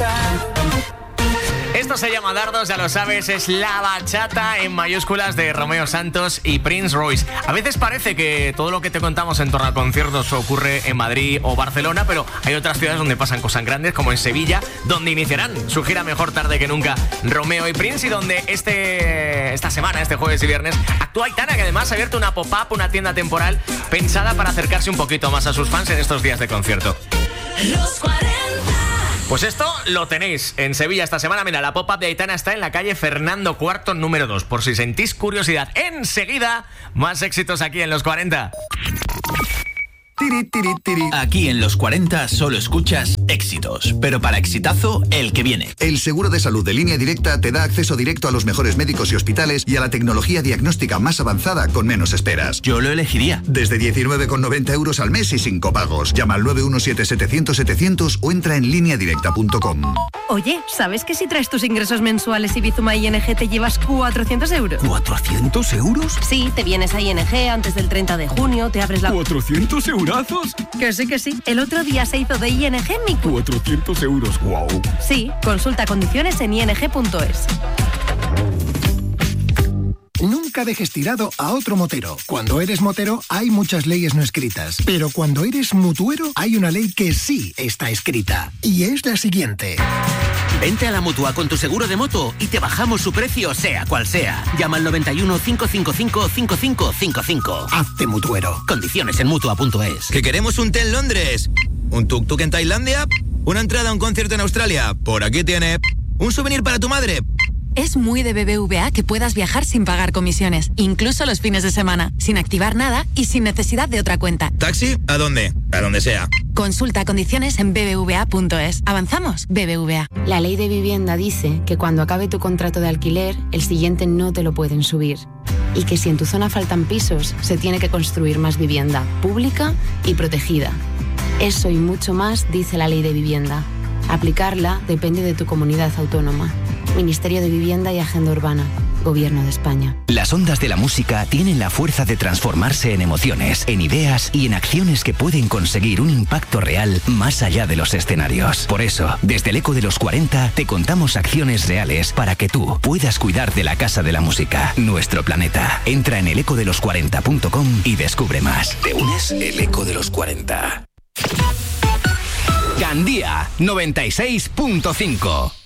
Esto se llama Dardos, ya lo sabes, es la bachata en mayúsculas de Romeo Santos y Prince Royce. A veces parece que todo lo que te contamos en torno a conciertos ocurre en Madrid o Barcelona, pero hay otras ciudades donde pasan cosas grandes, como en Sevilla, donde iniciarán su gira Mejor Tarde que Nunca Romeo y Prince, y donde esta semana, este jueves y viernes, actúa Aitana, que además ha abierto una pop-up, una tienda temporal pensada para acercarse un poquito más a sus fans en estos días de concierto. Los 40. Pues esto lo tenéis en Sevilla esta semana. Mira, la pop-up de Aitana está en la calle Fernando IV, número 2, por si sentís curiosidad. Enseguida, más éxitos aquí en Los 40. Aquí en Los 40 solo escuchas éxitos, pero para exitazo, el que viene. El seguro de salud de Línea Directa te da acceso directo a los mejores médicos y hospitales y a la tecnología diagnóstica más avanzada con menos esperas. Yo lo elegiría. Desde 19,90 euros al mes y sin copagos. Llama al 917-700-700 o entra en lineadirecta.com. Oye, ¿sabes que si traes tus ingresos mensuales y Bizuma ING te llevas 400 euros? ¿400 euros? Sí, te vienes a ING antes del 30 de junio, te abres la... ¿400 eurazos? Que sí. El otro día se hizo de ING mi... 400 euros, wow. Sí, consulta condiciones en ing.es. Nunca dejes tirado a otro motero. Cuando eres motero hay muchas leyes no escritas, pero cuando eres mutuero hay una ley que sí está escrita, y es la siguiente. Vente a la Mutua con tu seguro de moto y te bajamos su precio sea cual sea. Llama al 91 555 5555. Hazte mutuero. Condiciones en Mutua.es. ¿Que queremos un té en Londres? ¿Un tuk-tuk en Tailandia? ¿Una entrada a un concierto en Australia? Por aquí tiene. ¿Un souvenir para tu madre? Es muy de BBVA que puedas viajar sin pagar comisiones, incluso los fines de semana, sin activar nada y sin necesidad de otra cuenta. ¿Taxi? ¿A dónde? A donde sea. Consulta condiciones en bbva.es. ¿Avanzamos? BBVA. La ley de vivienda dice que cuando acabe tu contrato de alquiler, el siguiente no te lo pueden subir. Y que si en tu zona faltan pisos, se tiene que construir más vivienda, pública y protegida. Eso y mucho más dice la ley de vivienda. Aplicarla depende de tu comunidad autónoma. Ministerio de Vivienda y Agenda Urbana. Gobierno de España. Las ondas de la música tienen la fuerza de transformarse en emociones, en ideas y en acciones que pueden conseguir un impacto real más allá de los escenarios. Por eso, desde el Eco de los 40 te contamos acciones reales para que tú puedas cuidar de la Casa de la Música, nuestro planeta. Entra en elecodelos40.com y descubre más. ¿Te unes? El Eco de los 40. Gandía 96.5.